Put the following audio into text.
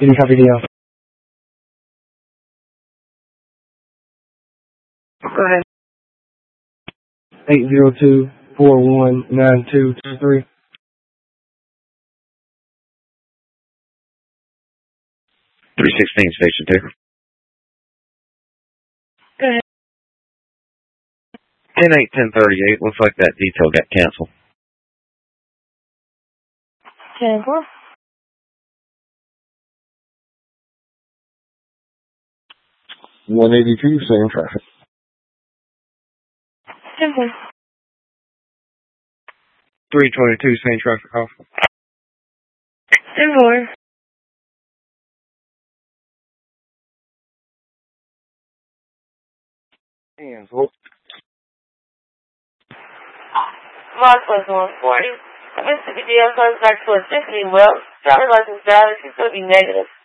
Can you copy DL? Go ahead. 802-419223. 316 Station 2. Go ahead. 10-8-1038. Looks like that detail got canceled. 10-4. 182, same traffic. 10-4. 322, same traffic off. 10-4. Cancel. Roswell's 140. Mississippi DL comes back to a 16 well. Driver's license valid, she's going to be negative.